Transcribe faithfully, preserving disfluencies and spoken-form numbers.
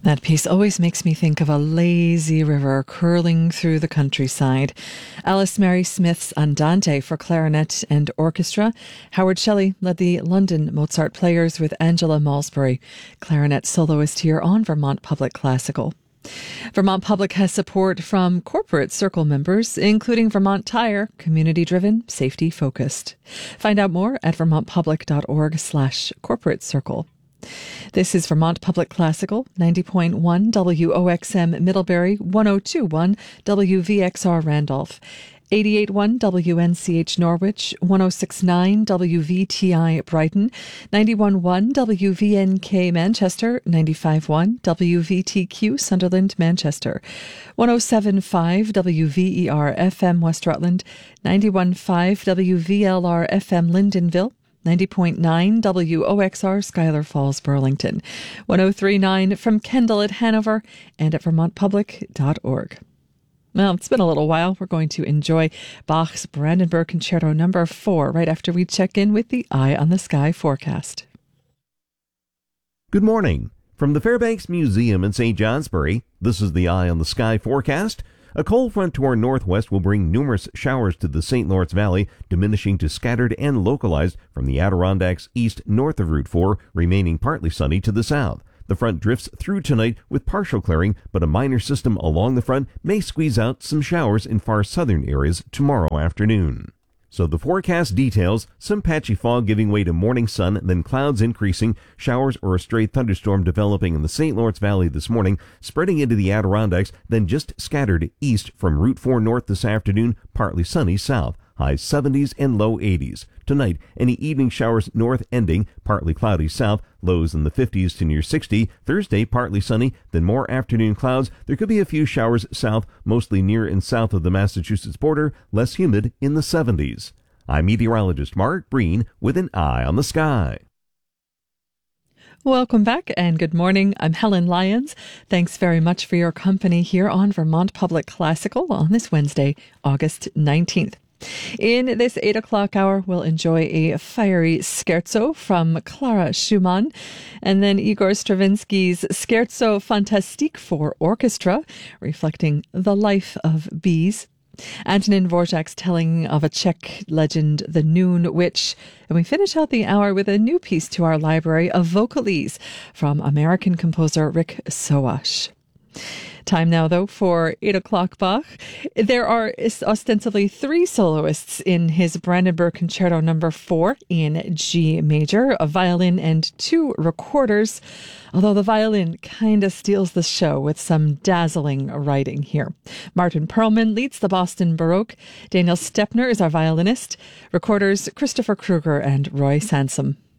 That piece always makes me think of a lazy river curling through the countryside. Alice Mary Smith's Andante for clarinet and orchestra. Howard Shelley led the London Mozart Players with Angela Malsbury, clarinet soloist here on Vermont Public Classical. Vermont Public has support from corporate circle members, including Vermont Tire, community-driven, safety-focused. Find out more at vermontpublic.org slash corporate circle. This is Vermont Public Classical, ninety point one W O X M Middlebury, one oh two point one W V X R Randolph, eighty-eight point one W N C H Norwich, one oh six point nine W V T I Brighton, ninety-one point one W V N K Manchester, ninety-five point one W V T Q Sunderland Manchester, one oh seven point five W V E R F M West Rutland, ninety-one point five W V L R F M Lyndonville, ninety point nine W O X R Schuyler Falls, Burlington, one oh three point nine from Kendall at Hanover, and at vermont public dot org. Well, it's been a little while. We're going to enjoy Bach's Brandenburg Concerto number four right after we check in with the Eye on the Sky forecast. Good morning. From the Fairbanks Museum in Saint Johnsbury, this is the Eye on the Sky forecast. A cold front to our northwest will bring numerous showers to the Saint Lawrence Valley, diminishing to scattered and localized from the Adirondacks east north of Route four, remaining partly sunny to the south. The front drifts through tonight with partial clearing, but a minor system along the front may squeeze out some showers in far southern areas tomorrow afternoon. So the forecast details: some patchy fog giving way to morning sun, then clouds increasing, showers or a stray thunderstorm developing in the Saint Lawrence Valley this morning, spreading into the Adirondacks, then just scattered east from Route four north this afternoon, partly sunny south. Highs seventies and low eighties. Tonight, any evening showers north ending, partly cloudy south, lows in the fifties to near sixty. Thursday, partly sunny, then more afternoon clouds. There could be a few showers south, mostly near and south of the Massachusetts border, less humid in the seventies. I'm meteorologist Mark Breen with an Eye on the Sky. Welcome back and good morning. I'm Helen Lyons. Thanks very much for your company here on Vermont Public Classical on this Wednesday, August nineteenth. In this eight o'clock hour, we'll enjoy a fiery scherzo from Clara Schumann, and then Igor Stravinsky's Scherzo Fantastique for orchestra, reflecting the life of bees. Antonin Dvorak's telling of a Czech legend, The Noon Witch. And we finish out the hour with a new piece to our library of vocalese from American composer Rick Soash. Time now, though, for eight o'clock Bach. There are ostensibly three soloists in his Brandenburg Concerto number four in G major, a violin and two recorders, although the violin kind of steals the show with some dazzling writing here. Martin Perlman leads the Boston Baroque. Daniel Stepner is our violinist. Recorders Christopher Kruger and Roy Sansom.